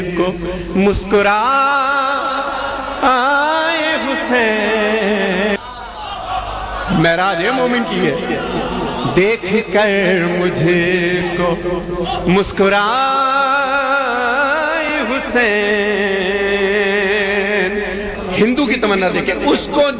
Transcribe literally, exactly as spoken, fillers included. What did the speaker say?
को मुस्कुरा आए हुसैन। महराज है मोमिन की है। देख कर मुझे को मुस्कुराए हुसैन। हिंदू की तमन्ना देखे उसको